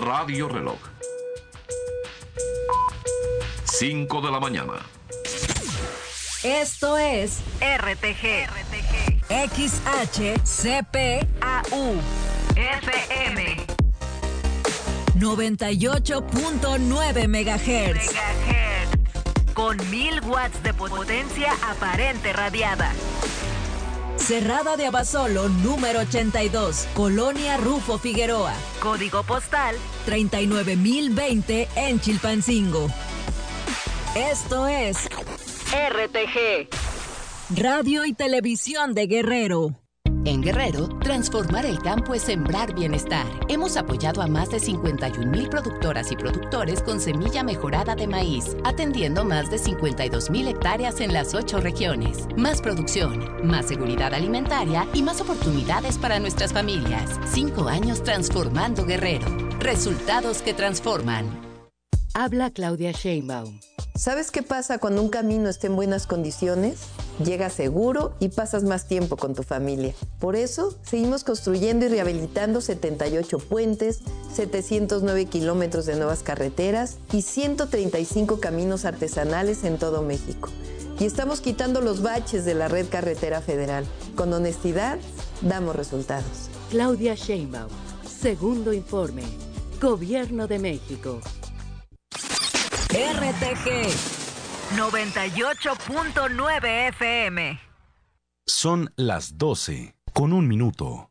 Radio Reloj. 5 de la mañana. Esto es RTG. XHCPAU FM 98.9 MHz. Con 1000 watts de potencia aparente radiada. Cerrada de Abasolo, número 82, Colonia Rufo Figueroa. Código postal 39020 en Chilpancingo. Esto es RTG, Radio y Televisión de Guerrero. En Guerrero, transformar el campo es sembrar bienestar. Hemos apoyado a más de 51,000 productoras y productores con semilla mejorada de maíz, atendiendo más de 52,000 hectáreas en las 8 regiones. Más producción, más seguridad alimentaria y más oportunidades para nuestras familias. 5 años transformando Guerrero. Resultados que transforman. Habla Claudia Sheinbaum. ¿Sabes qué pasa cuando un camino está en buenas condiciones? Llegas seguro y pasas más tiempo con tu familia. Por eso, seguimos construyendo y rehabilitando 78 puentes, 709 kilómetros de nuevas carreteras y 135 caminos artesanales en todo México. Y estamos quitando los baches de la red carretera federal. Con honestidad, damos resultados. Claudia Sheinbaum. Segundo informe. Gobierno de México. RTG 98.9 FM. Son las 12:01.